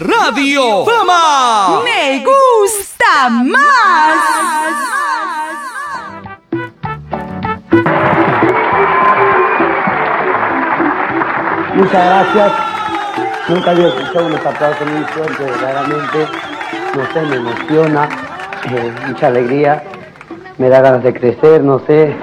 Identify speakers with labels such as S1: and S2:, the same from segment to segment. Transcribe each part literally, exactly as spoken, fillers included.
S1: Radio Fama.
S2: Me gusta más.
S3: Muchas gracias. Nunca había escuchado unos aplausos muy fuertes, verdaderamente. No sé, me emociona, eh, mucha alegría. Me da ganas de crecer, no sé.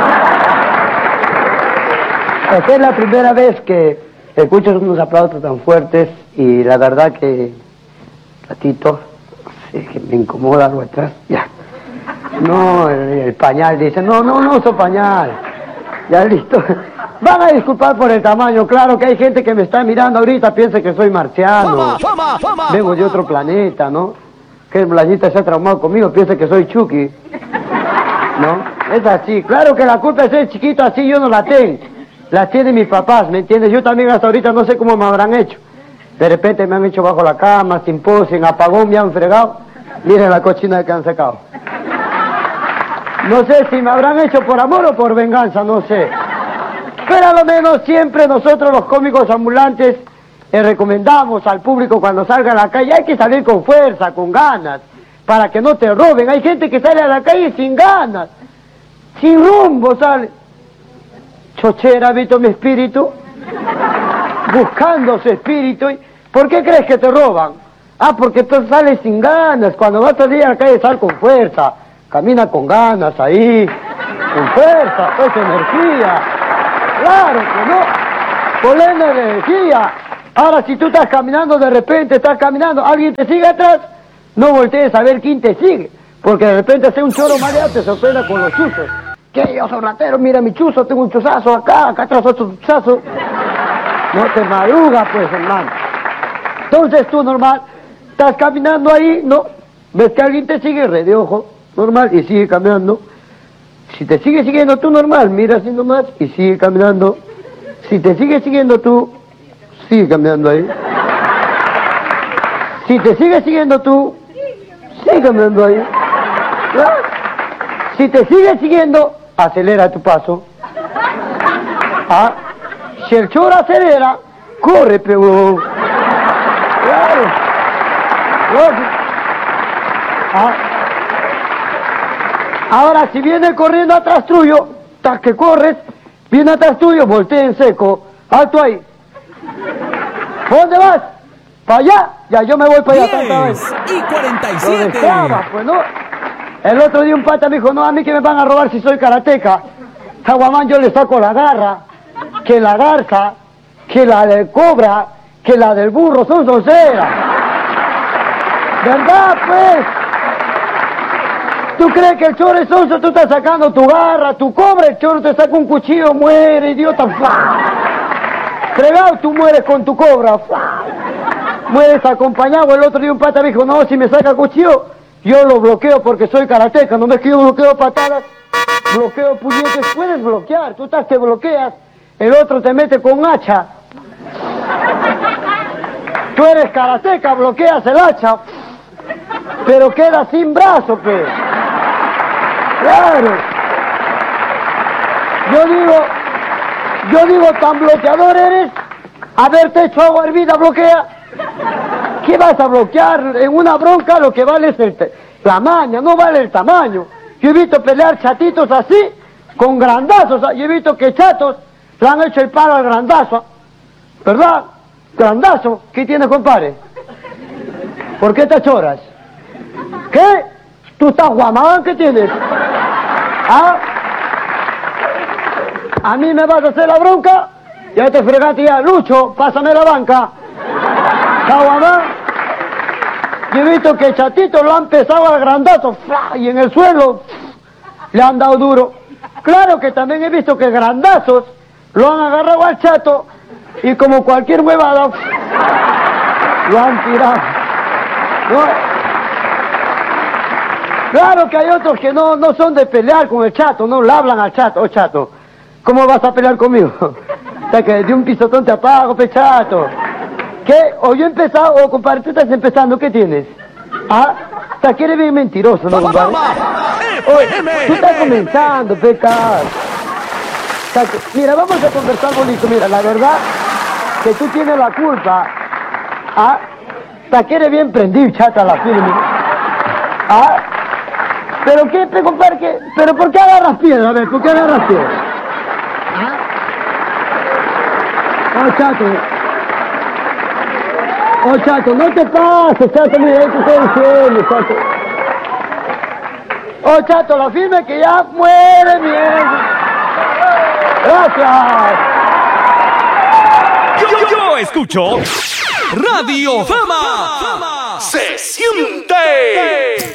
S3: Esta es la primera vez que escucho unos aplausos tan fuertes y la verdad que, ratito, sí, que me incomoda algo atrás, ya. No, el, el pañal dice, no, no, no uso pañal. Ya listo. Van a disculpar por el tamaño, claro que hay gente que me está mirando ahorita, piensa que soy marciano.
S1: Fama, fama, fama.
S3: Vengo de otro planeta, ¿no? Que el Blayita se ha traumado conmigo, piensa que soy Chucky. ¿No? Es así, claro que la culpa es ser chiquito así, yo no la tengo. La tienen mis papás, ¿me entiendes? Yo también hasta ahorita no sé cómo me habrán hecho. De repente me han hecho bajo la cama, sin pos, sin apagón, me han fregado. Miren la cochina que han sacado. No sé si me habrán hecho por amor o por venganza, no sé. Pero a lo menos siempre nosotros los cómicos ambulantes le recomendamos al público cuando salga a la calle, hay que salir con fuerza, con ganas, para que no te roben. Hay gente que sale a la calle sin ganas, sin rumbo sale. Chochera, ¿visto mi espíritu? Buscando su espíritu. ¿Por qué crees que te roban? Ah, porque tú sales sin ganas. Cuando vas a salir a la calle, sal con fuerza. Camina con ganas ahí, con fuerza, pues energía. Claro que no, con la energía. Ahora, si tú estás caminando, de repente estás caminando, alguien te sigue atrás, no voltees a ver quién te sigue, porque de repente hace un choro mareado, te sorprenda con los chuzos. ¿Qué? Yo soy ratero, mira mi chuzo, tengo un chuzazo acá, acá atrás otro chuzazo. No te madruga, pues, hermano. Entonces tú, normal, estás caminando ahí, ¿no? Ves que alguien te sigue, re de ojo, normal, y sigue caminando. Si te sigue siguiendo tú, normal, mira así nomás y sigue caminando. Si te sigue siguiendo tú, sigue caminando ahí. Si te sigue siguiendo tú, sigue caminando ahí. ¿Ya? Si te sigue siguiendo, acelera tu paso. ¿Ah? Si el choro acelera, corre, pero... Claro. Claro. ¿Ah? Ahora, si viene corriendo atrás tuyo, hasta que corres, viene atrás tuyo, voltea en seco. Alto ahí. ¿Dónde vas? ¿Para allá? Ya, yo me voy para allá.
S1: diez y cuarenta y siete.
S3: Lo deseaba, pues, ¿no? El otro día un pata me dijo, no, a mí que me van a robar si soy karateca. Caguamán, yo le saco la garra, que la garza, que la del cobra, que la del burro, son sonceras. ¿Verdad, pues? ¿Tú crees que el choro es sonso? Tú estás sacando tu garra, tu cobra, el choro te saca un cuchillo, muere, idiota. Fregado, tú mueres con tu cobra. Mueres acompañado. El otro día un pata me dijo, no, si me saca cuchillo, yo lo bloqueo porque soy karateca. No me es que yo bloqueo patadas, bloqueo puñetes. Puedes bloquear, tú estás que bloqueas, el otro te mete con hacha. Tú eres karateca, bloqueas el hacha, pero queda sin brazo, pues. Claro. Yo digo, yo digo, tan bloqueador eres, haberte hecho agua hervida, bloquea. ¿Qué vas a bloquear? En una bronca lo que vale es el la maña, no vale el tamaño. Yo he visto pelear chatitos así, con grandazos. Yo he visto que chatos le han hecho el palo al grandazo. ¿Verdad? Grandazo. ¿Qué tienes, compadre? ¿Por qué te choras? ¿Qué? ¿Tú estás guamán? ¿Qué tienes? ¿Ah? ¿A mí me vas a hacer la bronca? Ya te fregaste ya. Lucho, pásame la banca. ¿Está guamán? Yo he visto que Chatito lo han pesado al grandazo y en el suelo le han dado duro. Claro que también he visto que grandazos lo han agarrado al Chato y como cualquier huevada lo han tirado. ¿No? Claro que hay otros que no, no son de pelear con el Chato, no le hablan al Chato. Oh, Chato, ¿cómo vas a pelear conmigo? O sea, que de un pisotón te apago, pe Chato. ¿Qué? O yo he empezado, o compadre, tú estás empezando, ¿qué tienes? Ah, o sea, que eres bien mentiroso, ¿no, compadre? Oye, tú estás comenzando, pecado. O sea, que, mira, vamos a conversar bonito, mira, la verdad que tú tienes la culpa, ¿ah? La quiere bien prendido, chata, la firme. ¿Ah? ¿Pero qué, pe, compadre? ¿Qué? ¿Pero por qué agarras piedra? A ver, ¿por qué agarras piedra? ¿Ah? Oh, chato. Oh, chato, no te pases, chato, mira, ahí te estoy diciendo, chato. Oh, chato, la firme que ya muere, mierda. Gracias.
S1: Yo, yo, yo escucho Radio Fama. Se siente.